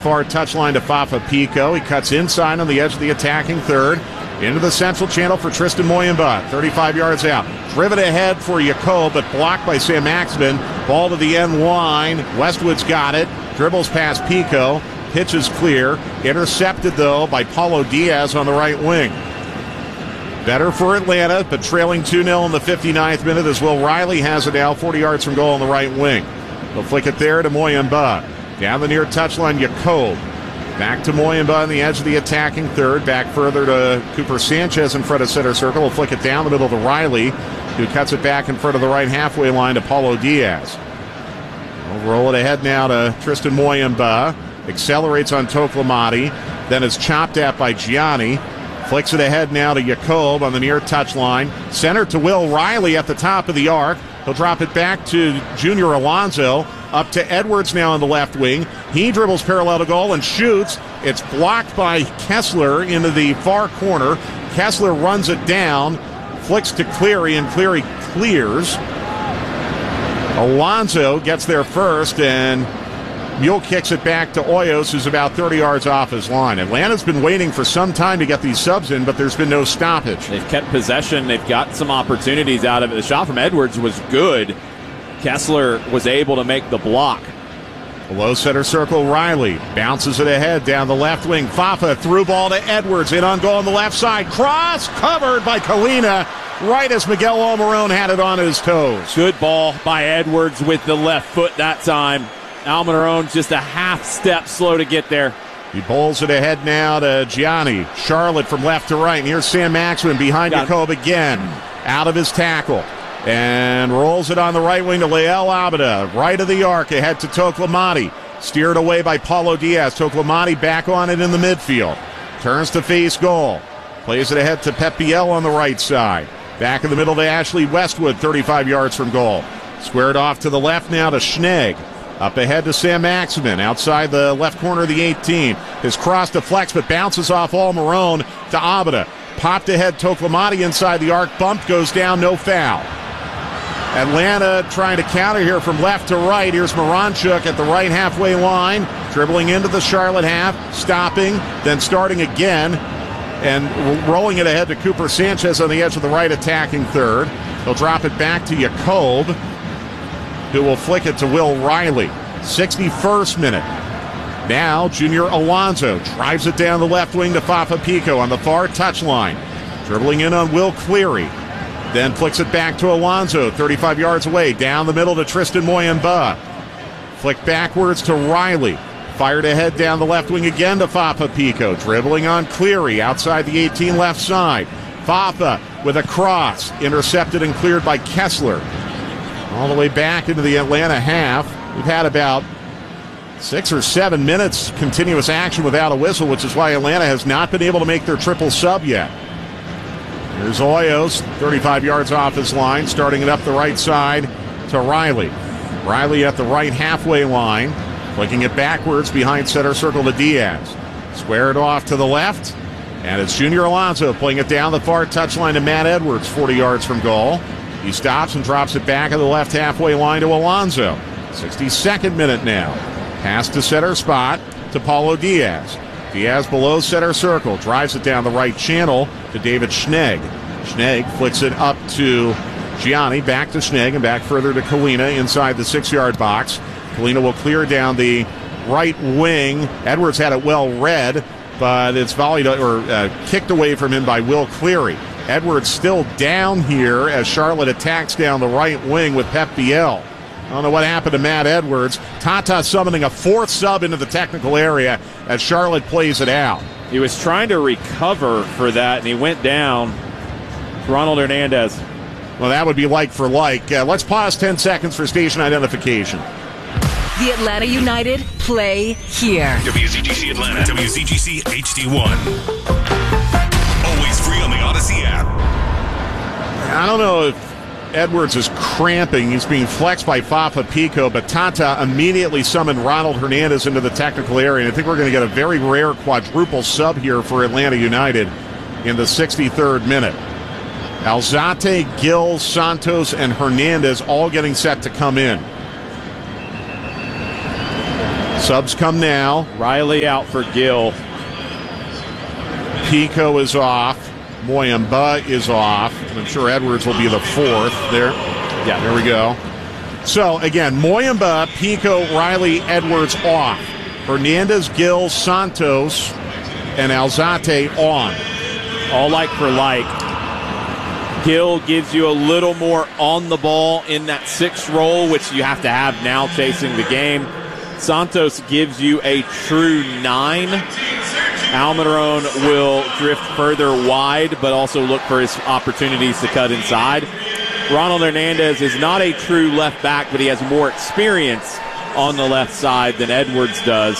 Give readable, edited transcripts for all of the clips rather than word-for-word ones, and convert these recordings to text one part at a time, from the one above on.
Far touchline to Fafa Pico. He cuts inside on the edge of the attacking third. Into the central channel for Tristan Moyemba. 35 yards out. Driven ahead for Yacob, but blocked by Sam Maximin. Ball to the end line. Westwood's got it. Dribbles past Pico. Pitches clear. Intercepted, though, by Paulo Diaz on the right wing. Better for Atlanta, but trailing 2-0 in the 59th minute as Will Riley has it now 40 yards from goal on the right wing. They'll flick it there to Moyemba. Down the near touchline, Yacob. Back to Moyemba on the edge of the attacking third. Back further to Cooper Sanchez in front of center circle. He'll flick it down the middle to Riley, who cuts it back in front of the right halfway line to Paulo Diaz. We'll roll it ahead now to Tristan Moyemba. Accelerates on Toklamati. Then is chopped at by Gianni. Flicks it ahead now to Yacob on the near touchline. Center to Will Riley at the top of the arc. He'll drop it back to Junior Alonso. Up to Edwards now on the left wing. He dribbles parallel to goal and shoots. It's blocked by Kessler into the far corner. Kessler runs it down. Flicks to Cleary, and Cleary clears. Alonso gets there first, and Mule kicks it back to Hoyos, who's about 30 yards off his line. Atlanta's been waiting for some time to get these subs in, but there's been no stoppage. They've kept possession. They've got some opportunities out of it. The shot from Edwards was good. Kessler was able to make the block. Below center circle, Riley bounces it ahead down the left wing. Fafa through ball to Edwards. In on goal on the left side. Cross covered by Kalina right as Miguel Almirón had it on his toes. Good ball by Edwards with the left foot that time. Almirón just a half step slow to get there. He bowls it ahead now to Gianni. Charlotte from left to right. And here's Sam Maximin behind Yacob again. Out of his tackle. And rolls it on the right wing to Leal Abada. Right of the arc ahead to Toklamati. Steered away by Paulo Diaz. Toklamati back on it in the midfield. Turns to face goal. Plays it ahead to Pep Biel on the right side. Back in the middle to Ashley Westwood, 35 yards from goal. Squared off to the left now to Schnegg. Up ahead to Sam Maximin, outside the left corner of the 18. His cross deflects, but bounces off Almirón to Abada. Popped ahead, Toklamati inside the arc. Bumped, goes down, no foul. Atlanta trying to counter here from left to right. Here's Moranchuk at the right halfway line. Dribbling into the Charlotte half. Stopping, then starting again. And rolling it ahead to Cooper Sanchez on the edge of the right attacking third. He'll drop it back to Yacob, who will flick it to Will Riley. 61st minute. Now Junior Alonso drives it down the left wing to Fafa Pico on the far touchline. Dribbling in on Will Cleary. Then flicks it back to Alonso, 35 yards away. Down the middle to Tristan Moyemba. Flick backwards to Riley. Fired ahead down the left wing again to Fafa Pico. Dribbling on Cleary outside the 18 left side. Fafa with a cross. Intercepted and cleared by Kessler. All the way back into the Atlanta half. We've had about 6 or 7 minutes continuous action without a whistle, which is why Atlanta has not been able to make their triple sub yet. Here's Hoyos, 35 yards off his line, starting it up the right side to Riley. Riley at the right halfway line, flicking it backwards behind center circle to Diaz. Squared off to the left, and it's Junior Alonso playing it down the far touchline to Matt Edwards, 40 yards from goal. He stops and drops it back at the left halfway line to Alonso. 62nd minute now. Pass to center spot to Paulo Diaz. Diaz below center circle, drives it down the right channel to David Schnegg. Schnegg flicks it up to Gianni, back to Schnegg, and back further to Kalina inside the 6-yard box. Kalina will clear down the right wing. Edwards had it well read, but it's volleyed or kicked away from him by Will Cleary. Edwards still down here as Charlotte attacks down the right wing with Pep Biel. I don't know what happened to Matt Edwards. Tata summoning a fourth sub into the technical area as Charlotte plays it out. He was trying to recover for that, and he went down. Ronald Hernandez. Well, that would be like for like. Let's pause 10 seconds for station identification. The Atlanta United play here. WZGC Atlanta, WZGC HD1. Always free on the Odyssey app. I don't know if Edwards is cramping. He's being flexed by Fafa Pico, but Tata immediately summoned Ronald Hernandez into the technical area. And I think we're going to get a very rare quadruple sub here for Atlanta United in the 63rd minute. Alzate, Gill, Santos, and Hernandez all getting set to come in. Subs come now. Riley out for Gill. Pico is off. Moyamba is off. And I'm sure Edwards will be the fourth. There we go. So, again, Moyamba, Pico, Riley, Edwards off. Hernandez, Gill, Santos, and Alzate on. All like for like. Gill gives you a little more on the ball in that 6 role, which you have to have now chasing the game. Santos gives you a true 9. Almiron will drift further wide, but also look for his opportunities to cut inside. Ronald Hernandez is not a true left back, but he has more experience on the left side than Edwards does.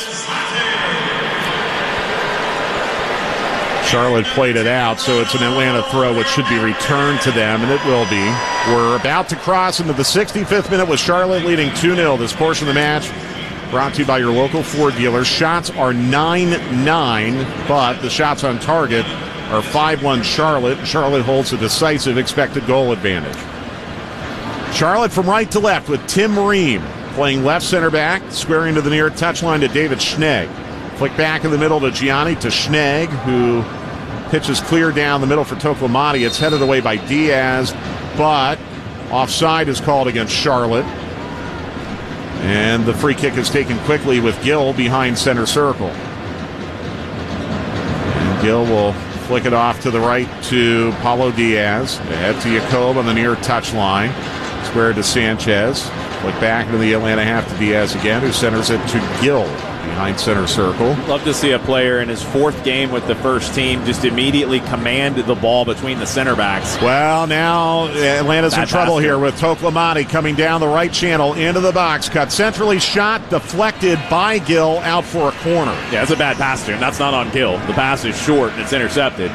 Charlotte played it out, so it's an Atlanta throw, which should be returned to them, and it will be. We're about to cross into the 65th minute with Charlotte leading 2-0. This portion of the match brought to you by your local Ford dealer. Shots are 9-9, but the shots on target are 5-1 Charlotte. Charlotte holds a decisive expected goal advantage. Charlotte from right to left with Tim Ream playing left center back, squaring to the near touchline to David Schnegg. Flick back in the middle to Gianni to Schnegg, who pitches clear down the middle for Toklamati. It's headed away by Diaz, but offside is called against Charlotte. And the free kick is taken quickly with Gill behind center circle. And Gill will flick it off to the right to Paulo Diaz. Ahead to Jacob on the near touchline. Square to Sanchez. Flick back into the Atlanta half to Diaz again, who centers it to Gill behind center circle. Love to see a player in his 4th game with the first team just immediately command the ball between the center backs. Well, now Atlanta's in trouble here with Toklamati coming down the right channel into the box. Cut centrally, shot deflected by Gill out for a corner. Yeah, that's a bad pass to him. That's not on Gill. The pass is short and it's intercepted.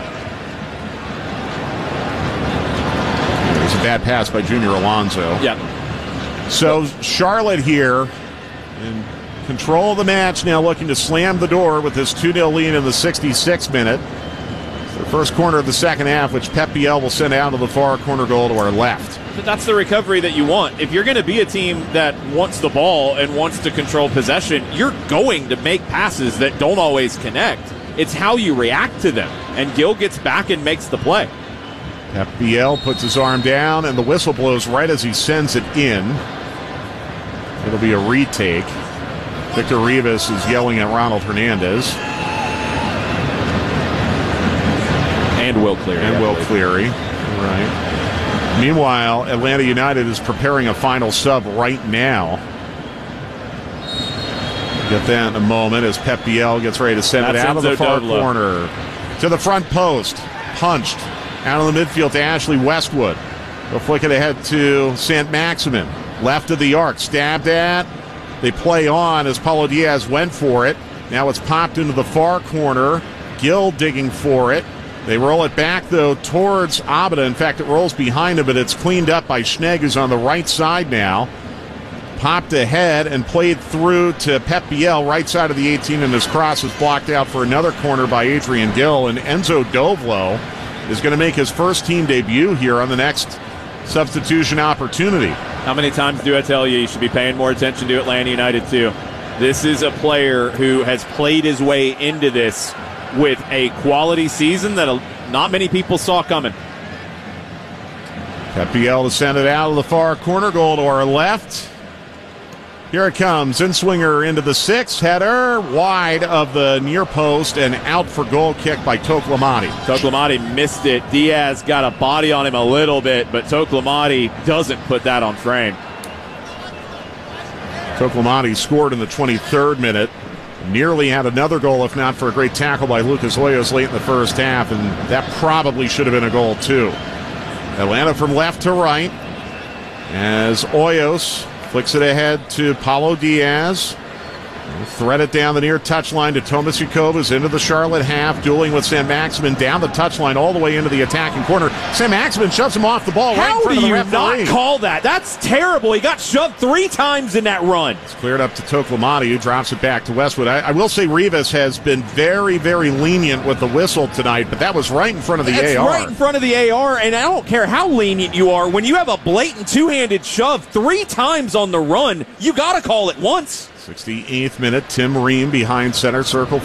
It was a bad pass by Junior Alonso. Yeah. So Charlotte here in control of the match now, looking to slam the door with this 2-0 lead in the 66th minute. It's the first corner of the second half, which Pep Biel will send out to the far corner goal to our left. But that's the recovery that you want. If you're going to be a team that wants the ball and wants to control possession, you're going to make passes that don't always connect. It's how you react to them. And Gill gets back and makes the play. Pep Biel puts his arm down, and the whistle blows right as he sends it in. It'll be a retake. Victor Rivas is yelling at Ronald Hernandez. And Will Cleary. Right. Meanwhile, Atlanta United is preparing a final sub right now. Get that in a moment as Pep Biel gets ready to send it out of the far corner to the front post. Punched out of the midfield to Ashley Westwood. They'll flick it ahead to St. Maximin. Left of the arc. Stabbed at. They play on as Paulo Diaz went for it. Now it's popped into the far corner. Gill digging for it. They roll it back, though, towards Abada. In fact, it rolls behind him, but it's cleaned up by Schnegg, who's on the right side now. Popped ahead and played through to Pep Biel, right side of the 18, and his cross is blocked out for another corner by Adrian Gill. And Enzo Dovlo is going to make his first team debut here on the next substitution opportunity. How many times do I tell you should be paying more attention to Atlanta United too? This is a player who has played his way into this with a quality season that not many people saw coming. Pep Biel to send it out of the far corner, goal to our left. Here it comes, in-swinger into the 6th, header wide of the near post and out for goal kick by Toklamati. Toklamati missed it. Diaz got a body on him a little bit, but Toklamati doesn't put that on frame. Toklamati scored in the 23rd minute. Nearly had another goal, if not for a great tackle by Lucas Hoyos late in the first half, and that probably should have been a goal too. Atlanta from left to right as Hoyos flicks it ahead to Paulo Diaz. Thread it down the near touchline to Thomas Jacobs into the Charlotte half, dueling with St. Maximin down the touchline all the way into the attacking corner. St. Maximin shoves him off the ball right in front of the referee. How do you not call that? That's terrible. He got shoved 3 times in that run. It's cleared up to Toklamati, who drops it back to Westwood. I will say Rivas has been very, very lenient with the whistle tonight, but that was right in front of the AR. It's right in front of the AR, and I don't care how lenient you are. When you have a blatant two-handed shove 3 times on the run, you got to call it once. 68th minute, Tim Ream behind center circle